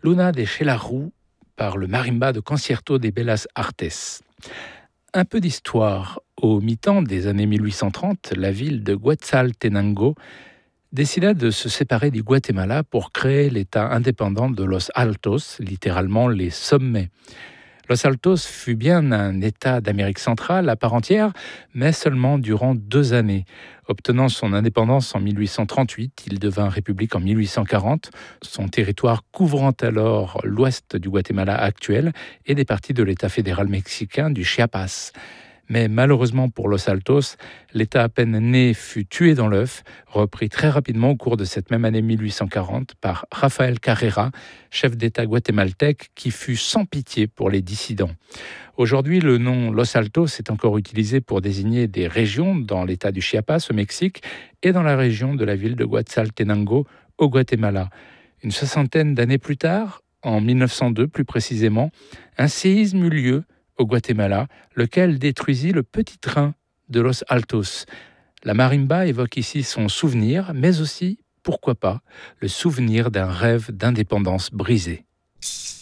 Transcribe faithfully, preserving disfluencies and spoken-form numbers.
Luna de Xelajú par le marimba de Concierto de Bellas Artes. Un peu d'histoire. Au mi-temps des années mille huit cent trente, la ville de Quetzaltenango décida de se séparer du Guatemala pour créer l'État indépendant de Los Altos, littéralement les sommets. Los Altos fut bien un État d'Amérique centrale à part entière, mais seulement durant deux années. Obtenant son indépendance en mille huit cent trente-huit, il devint république en mille huit cent quarante, son territoire couvrant alors l'ouest du Guatemala actuel et des parties de l'État fédéral mexicain du Chiapas. Mais malheureusement pour Los Altos, l'État à peine né fut tué dans l'œuf, repris très rapidement au cours de cette même année mille huit cent quarante par Rafael Carrera, chef d'État guatémaltèque qui fut sans pitié pour les dissidents. Aujourd'hui, le nom Los Altos est encore utilisé pour désigner des régions dans l'État du Chiapas au Mexique et dans la région de la ville de Quetzaltenango au Guatemala. Une soixantaine d'années plus tard, en mille neuf cent deux plus précisément, un séisme eut lieu au Guatemala, lequel détruisit le petit train de Los Altos. La marimba évoque ici son souvenir, mais aussi, pourquoi pas, le souvenir d'un rêve d'indépendance brisé.